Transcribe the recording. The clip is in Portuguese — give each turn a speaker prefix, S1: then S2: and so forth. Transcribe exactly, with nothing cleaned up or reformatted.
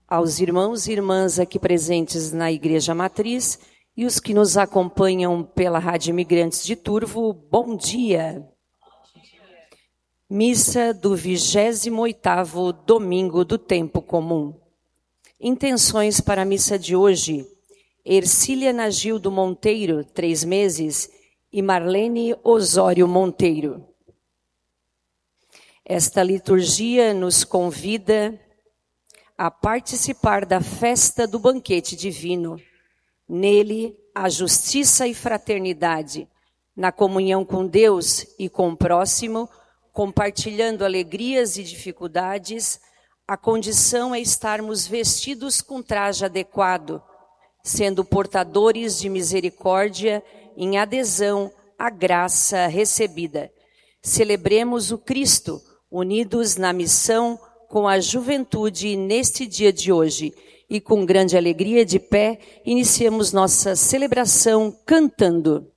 S1: aos irmãos e irmãs aqui presentes na Igreja Matriz e os que nos acompanham pela Rádio Imigrantes de Turvo, bom dia. Missa do vigésimo oitavo Domingo do Tempo Comum. Intenções para a missa de hoje: Ercília Nagildo Monteiro, três meses, e Marlene Osório Monteiro. Esta liturgia nos convida a participar da festa do banquete divino. Nele, a justiça e fraternidade, na comunhão com Deus e com o próximo, compartilhando alegrias e dificuldades, a condição é estarmos vestidos com traje adequado, sendo portadores de misericórdia em adesão à graça recebida. Celebremos o Cristo, unidos na missão com a juventude neste dia de hoje. E com grande alegria de pé, iniciamos nossa celebração cantando.